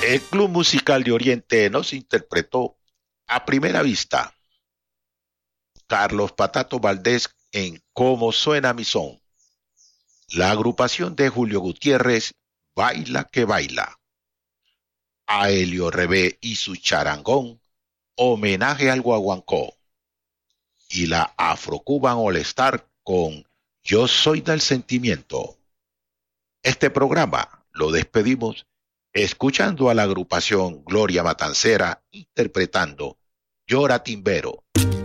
El Club Musical de Oriente nos interpretó A Primera Vista, Carlos Patato Valdés en Cómo Suena Mi Son, la agrupación de Julio Gutiérrez, Baila que Baila, a Helio Rebé y su charangón, Homenaje al Guaguancó, y la Afro-Cuban All Star con Yo Soy del Sentimiento. Este programa lo despedimos escuchando a la agrupación Gloria Matancera interpretando Llora Timbero.